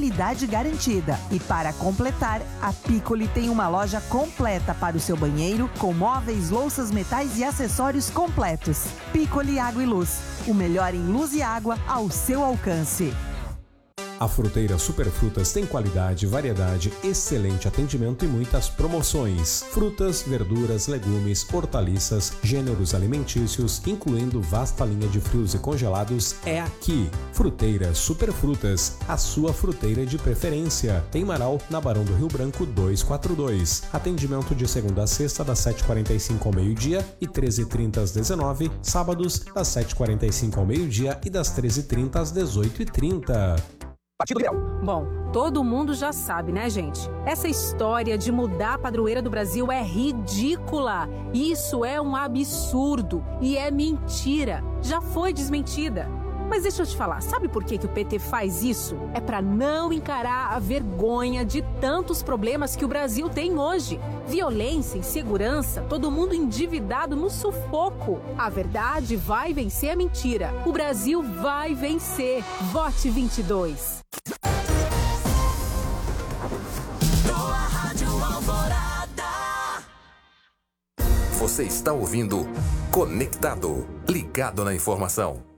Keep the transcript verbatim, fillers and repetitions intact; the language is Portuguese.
qualidade garantida. E para completar, a Piccoli tem uma loja completa para o seu banheiro, com móveis, louças, metais e acessórios completos. Piccoli Água e Luz, o melhor em luz e água ao seu alcance. A Fruteira Superfrutas tem qualidade, variedade, excelente atendimento e muitas promoções. Frutas, verduras, legumes, hortaliças, gêneros alimentícios, incluindo vasta linha de frios e congelados, é aqui. Fruteira Superfrutas, a sua fruteira de preferência. Em Marau, na Barão do Rio Branco duzentos e quarenta e dois. Atendimento de segunda a sexta, das sete e quarenta e cinco ao meio-dia e treze e trinta às dezenove. Sábados, das sete e quarenta e cinco ao meio-dia e das treze e trinta às dezoito e trinta. Partido Liberal. Bom, todo mundo já sabe, né, gente? Essa história de mudar a padroeira do Brasil é ridícula. Isso é um absurdo e é mentira. Já foi desmentida. Mas deixa eu te falar, sabe por que, que o P T faz isso? É para não encarar a vergonha de tantos problemas que o Brasil tem hoje. Violência, insegurança, todo mundo endividado no sufoco. A verdade vai vencer a mentira. O Brasil vai vencer. Vote vinte e dois. Você está ouvindo Conectado, ligado na informação.